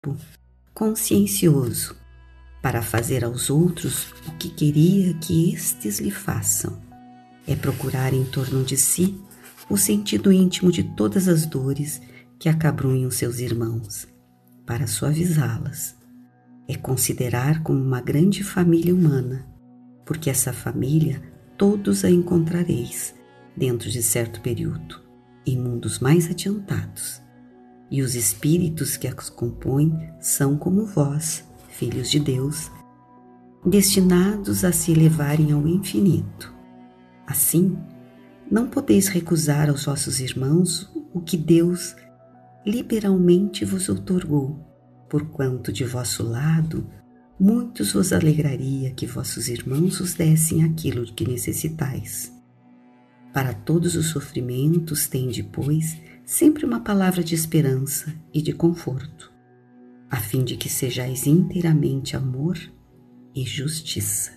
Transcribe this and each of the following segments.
consciencioso para fazer aos outros o que queria que estes lhe façam. É procurar em torno de si o sentido íntimo de todas as dores que acabrunham seus irmãos, para suavizá-las. É considerar como uma grande família humana, porque essa família todos a encontrareis dentro de certo período, em mundos mais adiantados. E os espíritos que as compõem são como vós, filhos de Deus, destinados a se elevarem ao infinito. Assim, não podeis recusar aos vossos irmãos o que Deus liberalmente vos outorgou, porquanto de vosso lado muitos vos alegraria que vossos irmãos vos dessem aquilo de que necessitais. Para todos os sofrimentos tende, pois, sempre uma palavra de esperança e de conforto, a fim de que sejais inteiramente amor e justiça.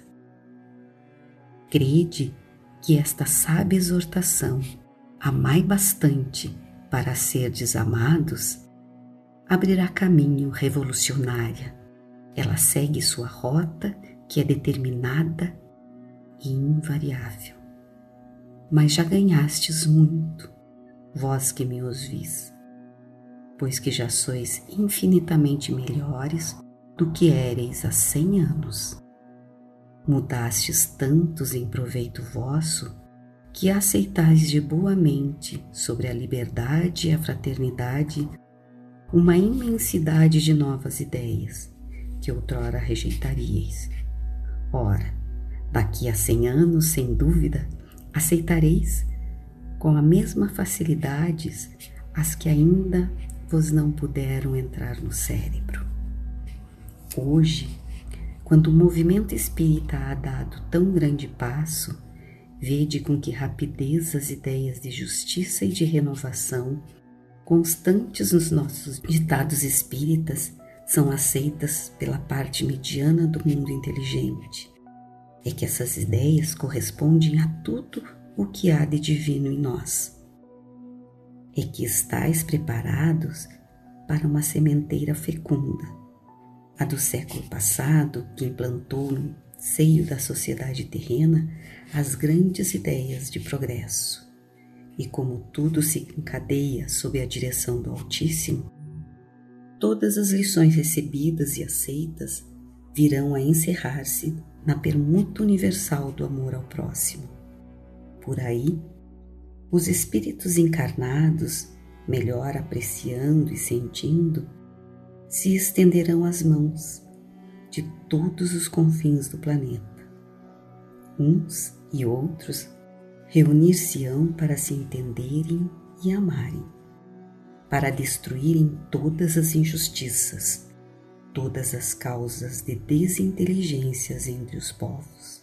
Crede que esta sábia exortação, amai bastante para serdes amados, abrirá caminho revolucionária. Ela segue sua rota, que é determinada e invariável. Mas já ganhastes muito, vós que me ouvis, pois que já sois infinitamente melhores do que éreis há 100 anos. Mudastes tantos em proveito vosso, que aceitais de boa mente sobre a liberdade e a fraternidade uma imensidade de novas ideias, que outrora rejeitaríeis. Ora, daqui a 100 anos, sem dúvida, aceitareis com a mesma facilidade as que ainda vos não puderam entrar no cérebro. Hoje, quando o movimento espírita ha dado tão grande passo, vede com que rapidez as ideias de justiça e de renovação, constantes nos nossos ditados espíritas, são aceitas pela parte mediana do mundo inteligente. É que essas ideias correspondem a tudo o que há de divino em nós. É que estáis preparados para uma sementeira fecunda, a do século passado, que implantou no seio da sociedade terrena as grandes ideias de progresso. E como tudo se encadeia sob a direção do Altíssimo, todas as lições recebidas e aceitas virão a encerrar-se na permuta universal do amor ao próximo. Por aí, os espíritos encarnados, melhor apreciando e sentindo, se estenderão as mãos de todos os confins do planeta. Uns e outros reunir-se-ão para se entenderem e amarem, para destruírem todas as injustiças, todas as causas de desinteligências entre os povos.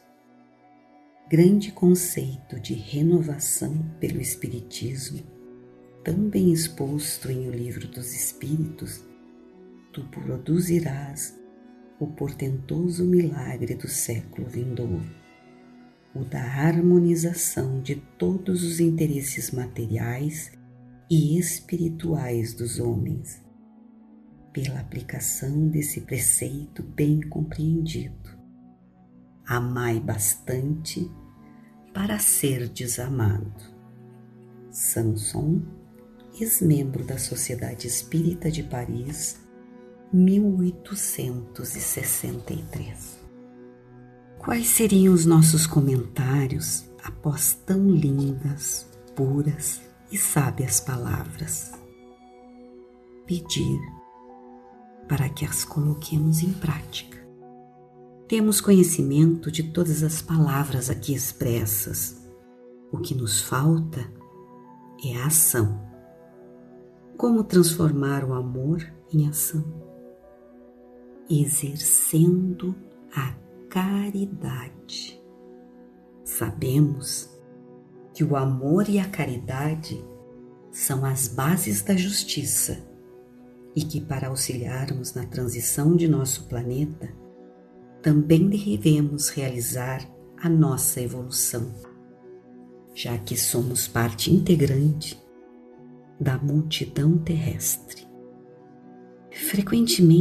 Grande conceito de renovação pelo Espiritismo, tão bem exposto em O Livro dos Espíritos, tu produzirás o portentoso milagre do século vindouro, o da harmonização de todos os interesses materiais e espirituais dos homens, pela aplicação desse preceito bem compreendido. Amai bastante para serdes amado. Samson, ex-membro da Sociedade Espírita de Paris, 1863. Quais seriam os nossos comentários após tão lindas, puras e sábias palavras? Pedir para que as coloquemos em prática. Temos conhecimento de todas as palavras aqui expressas. O que nos falta é a ação. Como transformar o amor em ação? Exercendo a caridade. Sabemos que o amor e a caridade são as bases da justiça e que para auxiliarmos na transição de nosso planeta, também devemos realizar a nossa evolução, já que somos parte integrante da multidão terrestre. Frequentemente